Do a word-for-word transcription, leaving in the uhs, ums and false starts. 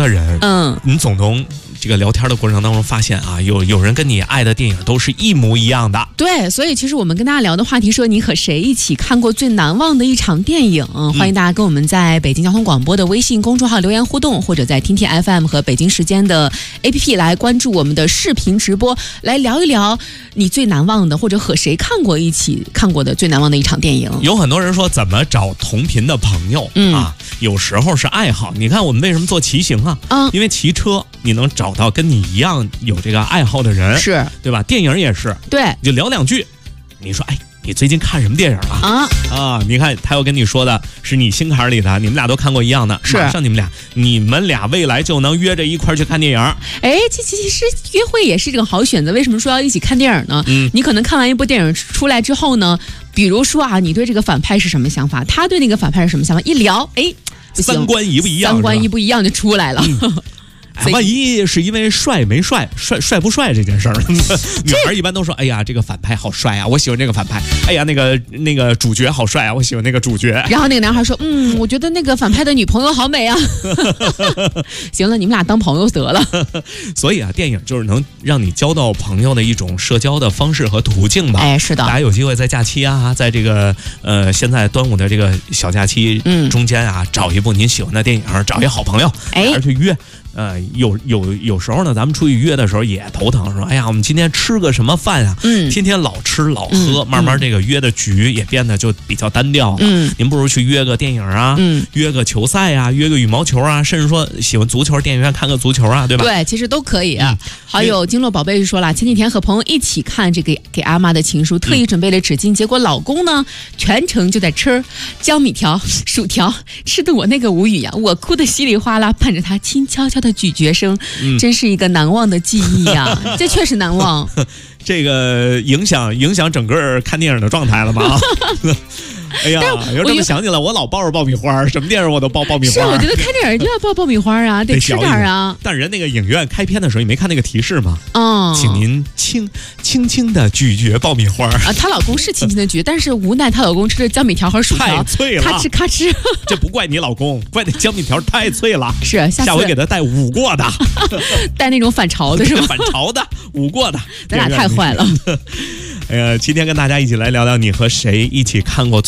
的人， 嗯， 你总能这个聊天的过程当中发现啊，有有人跟你爱的电影都是一模一样的。 对，所以其实我们跟大家聊的话题说，你和谁一起看过最难忘的一场电影？嗯、欢迎大家跟我们在北京交通广播的微信公众号留言互动，或者在听听 F M 和北京时间的 A P P 来关注我们的视频直播，来聊一聊你最难忘的，或者和谁看过一起看过的最难忘的一场电影。 有很多人说怎么找同频的朋友、 嗯、 啊，有时候是爱好。你看我们为什么做骑行啊？ 嗯， 因为骑车你能找到跟你一样有这个爱好的人， 是对吧？电影也是， 对， 你就聊两句，你说哎，你最近看什么电影了啊？啊，你看他要跟你说的是你心坎里的，你们俩都看过一样的， 是马上你们俩你们俩未来就能约着一块儿去看电影。 哎，其其实约会也是这个好选择。为什么说要一起看电影呢？ 嗯， 你可能看完一部电影出来之后呢，比如说啊，你对这个反派是什么想法，他对那个反派是什么想法，一聊，哎， 三观一不一样， 三观一不一样就出来了。嗯哎、万一是因为帅没帅、帅帅不帅这件事儿，女孩一般都说：“哎呀，这个反派好帅啊，我喜欢这个反派。哎呀，那个那个主角好帅啊，我喜欢那个主角。” 然后那个男孩说：“嗯，我觉得那个反派的女朋友好美啊。”行了，你们俩当朋友得了。 所以啊，电影就是能让你交到朋友的一种社交的方式和途径吧。 哎，是的， 大家有机会在假期啊，在这个呃现在端午的这个小假期中间啊，嗯、找一部您喜欢的电影，找一好朋友， 哎， 去约。呃，有有有时候呢，咱们出去约的时候也头疼，说，哎呀，我们今天吃个什么饭啊？嗯，天天老吃老喝，嗯、慢慢这个约的局也变得就比较单调了。嗯，您不如去约个电影啊，嗯，约个球赛啊，约个羽毛球啊，甚至说喜欢足球，电影院看个足球啊，对吧？ 对，其实都可以啊。嗯、好友金洛宝贝就说了，前几天和朋友一起看这个给阿妈的情书，特意准备了纸巾，嗯、结果老公呢全程就在吃江米条、薯条，吃的我那个无语呀，我哭得稀里哗啦，伴着他轻悄悄的咀嚼声，嗯、真是一个难忘的记忆呀！这确实难忘， 这个影响影响整个看电影的状态了吗？哎呀，有这么想起来，我老抱着爆米花，什么电影我都爆爆米花。 是，我觉得看电影就要爆爆米花啊，得吃点啊。 但人那个影院开片的时候，你没看那个提示吗？ 哦， 请您轻轻轻的咀嚼爆米花啊。她老公是轻轻的咀，但是无奈她老公吃的江米条和薯条太脆了， 咔哧咔哧。 这不怪你老公，怪那江米条太脆了。 是，下, 下回给他带捂过的， 带那种反潮的是吧？ 反潮的，捂过的， 咱俩太坏了。 哎呀，今天跟大家一起来聊聊你和谁一起看过